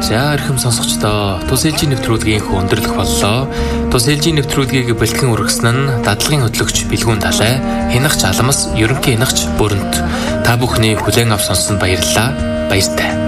За эрхэм сонсогчдоо Тус ээлжийн нэвтрүүлгийн өндөрлөх боллоо. Тус ээлжийн нэвтрүүлгийг бэлтгэн үргэсэн нь дадлагын хөтлөгч Билгүүн Далай, Хянагч Аламс, ерөнхий хянагч Бүрэнт. Та бүхний хүлээн авч сонссонд баярлалаа. Баяртай.